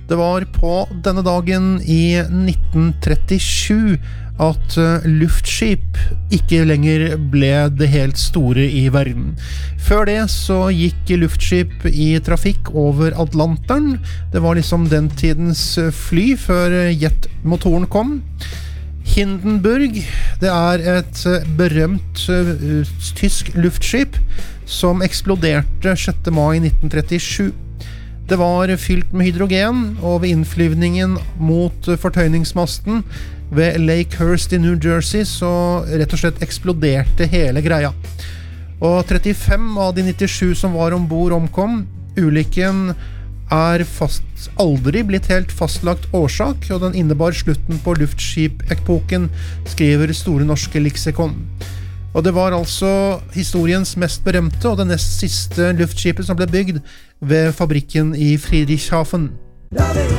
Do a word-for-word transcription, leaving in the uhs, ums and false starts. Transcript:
Det var på denne dagen i nitten trettisju at luftskip ikke lenger ble det helt store i verden. Før det så gikk luftskip i trafikk over Atlanteren. Det var liksom den tidens fly før jetmotoren kom. Hindenburg, det er et berømt uh, tysk luftskip som eksploderte sjette mai nitten trettisju. Det var fylt med hydrogen, og ved innflyvningen mot fortøyningsmasten ved Lakehurst i New Jersey så rett og slett eksploderte hele greia. Og trettifem av de nittisju som var ombord omkom. Ulykken er fast, aldri blitt helt fastlagt årsak, og den innebar slutten på luftskip-epoken, skriver Store Norske Leksikon. Og det var altså historiens mest berømte og det nest siste luftskipet som ble bygd ved fabrikken i Friedrichshafen.